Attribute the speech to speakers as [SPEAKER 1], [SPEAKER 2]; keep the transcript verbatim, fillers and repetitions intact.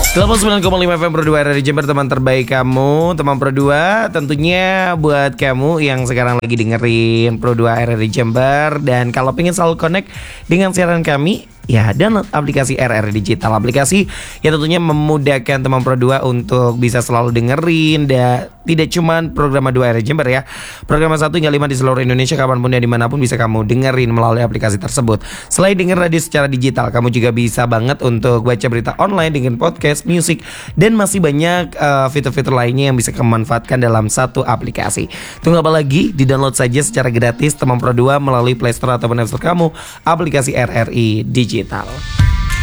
[SPEAKER 1] delapan puluh sembilan koma lima F M Pro dua R R I Jember, teman terbaik kamu. Teman Pro dua, tentunya buat kamu yang sekarang lagi dengerin Pro dua R R I Jember. Dan kalau pengen selalu connect dengan siaran kami, ya download aplikasi R R Digital. Aplikasi yang tentunya memudahkan teman Pro dua untuk bisa selalu dengerin. Dan tidak cuma program dua R R I Jember ya, program satu hingga lima di seluruh Indonesia, kapanpun dan dimanapun bisa kamu dengerin melalui aplikasi tersebut. Selain denger radio secara digital, kamu juga bisa banget untuk baca berita online dengan podcast, musik, dan masih banyak uh, fitur-fitur lainnya yang bisa kamu manfaatkan dalam satu aplikasi. Tunggu apa lagi? Di-download saja secara gratis teman Pro dua melalui Play Store ataupun App Store kamu aplikasi R R I Digital.